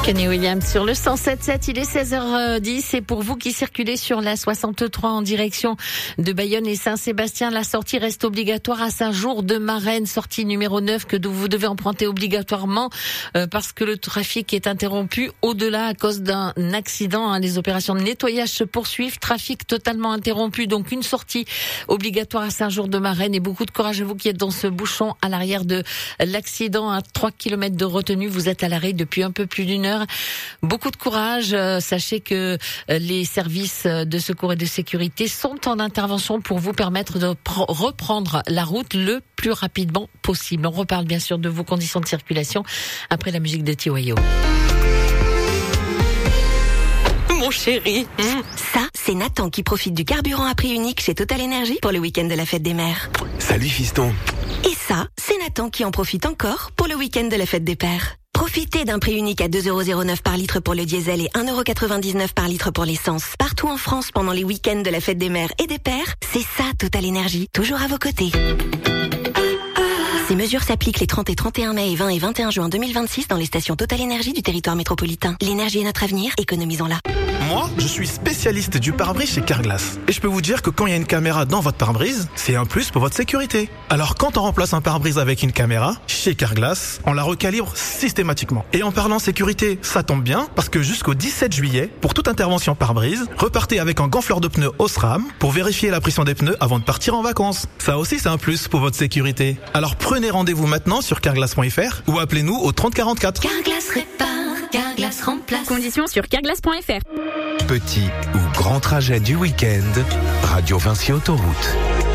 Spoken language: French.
Kenny Williams sur le 107.7, il est 16h10 et pour vous qui circulez sur la 63 en direction de Bayonne et Saint-Sébastien, la sortie reste obligatoire à Saint-Jour-de-Marennes, sortie numéro 9 que vous devez emprunter obligatoirement parce que le trafic est interrompu au-delà à cause d'un accident. Les opérations de nettoyage se poursuivent, trafic totalement interrompu, donc une sortie obligatoire à Saint-Jour-de-Marennes et beaucoup de courage à vous qui êtes dans ce bouchon à l'arrière de l'accident à 3 km de retenue. Vous êtes à l'arrêt depuis un peu plus d'une heure. Beaucoup de courage. Sachez que les services de secours et de sécurité sont en intervention pour vous permettre de reprendre la route le plus rapidement possible. On reparle bien sûr de vos conditions de circulation après la musique de T.Y.O. Mon chéri. Ça, c'est Nathan qui profite du carburant à prix unique chez Total Energy pour le week-end de la fête des mères. Salut fiston. Et ça, c'est Nathan qui en profite encore pour le week-end de la fête des pères. Profitez d'un prix unique à 2,09€ par litre pour le diesel et 1,99€ par litre pour l'essence. Partout en France pendant les week-ends de la fête des mères et des pères, c'est ça Total Energy, toujours à vos côtés. Ces mesures s'appliquent les 30 et 31 mai et 20 et 21 juin 2026 dans les stations Total Energy du territoire métropolitain. L'énergie est notre avenir, économisons-la. Moi, je suis spécialiste du pare-brise chez Carglass. Et je peux vous dire que quand il y a une caméra dans votre pare-brise, c'est un plus pour votre sécurité. Alors quand on remplace un pare-brise avec une caméra, chez Carglass, on la recalibre systématiquement. Et en parlant sécurité, ça tombe bien, parce que jusqu'au 17 juillet, pour toute intervention pare-brise, repartez avec un gonfleur de pneus Osram pour vérifier la pression des pneus avant de partir en vacances. Ça aussi, c'est un plus pour votre sécurité. Alors prenez rendez-vous maintenant sur carglass.fr ou appelez-nous au 30 44. Carglass répare, Carglass remplace. Conditions sur carglass.fr. Petit ou grand trajet du week-end, Radio Vinci Autoroute.